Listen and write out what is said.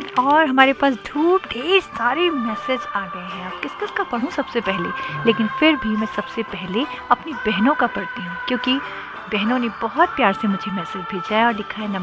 और हमारे पास ढेर सारे मैसेज आ गए हैं। अब किस किस का पढ़ूँ सबसे पहले, लेकिन फिर भी मैं सबसे पहले अपनी बहनों का पढ़ती हूँ, क्योंकि बहनों ने बहुत प्यार से मुझे मैसेज भेजा है और लिखा है,